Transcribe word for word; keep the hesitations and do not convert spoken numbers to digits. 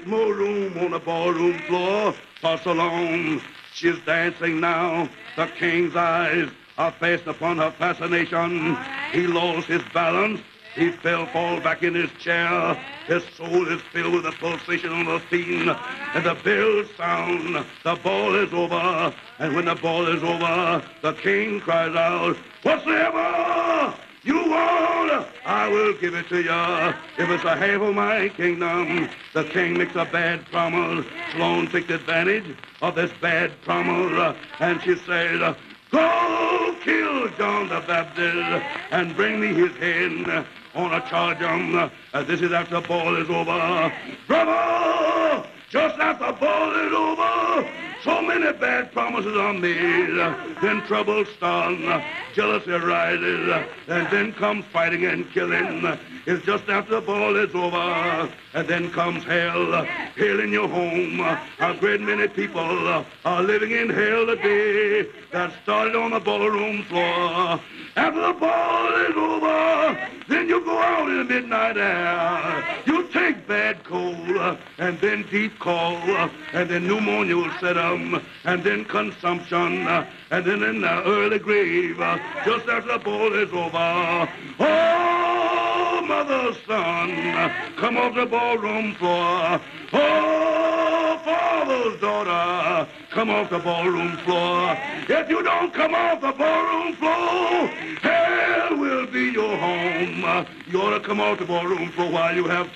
more room on the ballroom floor for so long. She's dancing now. The king's eyes are fast upon her fascination. Right. He lost his balance. He fell, fall back in his chair. His soul is filled with the pulsation of the fiend. And the bells sound. The ball is over. And when the ball is over, the king cries out, "Whatsoever you want, I will give it to you. If it's a half of my kingdom." The king makes a bad promise. Sloan takes advantage of this bad promise. And she says, "Go kill John the Baptist and bring me his head on a charge of, uh, this is after the ball is over." Brother, just after the ball is over, so many bad promises are made. Then trouble starts, jealousy rises, and then comes fighting and killing. It's just after the ball is over, and then comes hell. Hell in your home. A great many people are living in hell today. That started on the ballroom floor. After the ball is over, then you go out in the midnight air. You take bad cold, and then deep cold, and then pneumonia will set them, and then consumption, and then in the early grave, just after the ball is over. Oh, mother, son, come off the ballroom floor. Oh, father's daughter, come off the ballroom floor. If you don't come off the ballroom floor, hell will be your home. You ought to come off the ballroom floor while you have